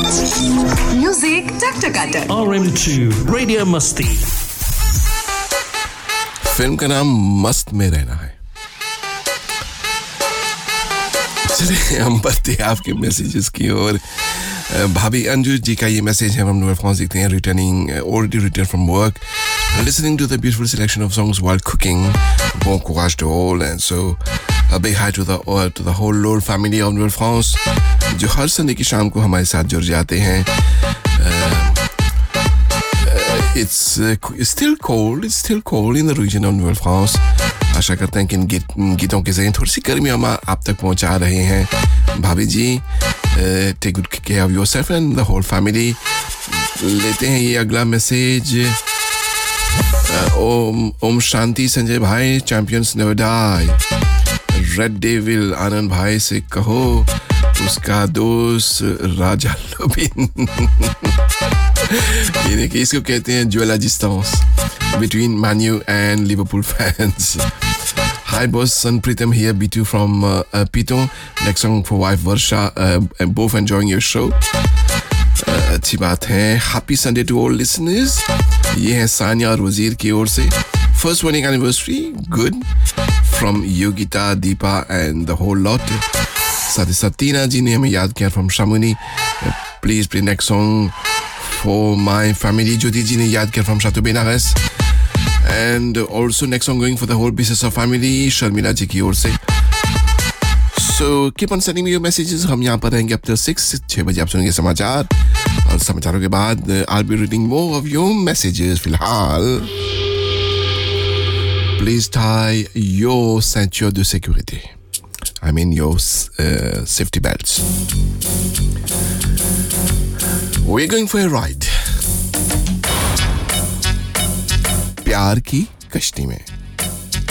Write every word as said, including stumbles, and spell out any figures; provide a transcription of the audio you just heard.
Music Tak Taka R M two Radio Musti. Film का नाम मस्त में रहना है. चलिए हम बढ़ते हैं आपके मैसेजेस की ओर. भाभी अंजू जी का ये मैसेज है. हम नोवेल फ्रांस देखते हैं. Returning already returned from work, listening to the beautiful selection of songs while cooking. Bon courage to all, and so a big hi to the uh, to the whole Lord family of Nouvelle France जो हर Sunday की शाम को हमारे साथ जुड़ जाते हैं. uh, It's uh, still cold. It's still cold in the region of Nouvelle France. आशा करते हैं कि इन गीत, गीतों के जरिए थोड़ी सी गर्मी हम आप तक पहुंचा रहे हैं. भाभी जी, take good care of yourself and the whole family. लेते हैं ये अगला मैसेज. ओम ओम शांति संजय भाई. Champions never die. Red devil आनंद भाई से कहो उसका दोस्त राजा लोबिन. ये देखिए, इसको कहते हैं ज्वेला distance between Man U and Liverpool fans. Hi boss, son Pritam here, B two from uh, uh, Piton. Next song for wife Varsha. Uh, both enjoying your show. uh, अच्छी बात है. Happy Sunday to all listeners. ये है सानिया और वजीर की ओर से. First wedding anniversary, good. From Yogita, Deepa and the whole lot. साथ ही साथ टीना जी ने हमें याद किया from Shamuni. Uh, please play next song for my family. Jyoti ji ne yaad kiya from Chateau Benares. And also next song going for the whole business of family, Sharmila ji ki or se. So keep on sending me your messages. हम यहाँ पर रहेंगे up till six. छह बजे आप सुनेंगे समाचार और समाचारों के बाद I'll be reading more of your messages. फिलहाल please tie your ceinture de sécurité. I mean your uh, safety belts. We're going for a ride. प्यार की कश्ती में.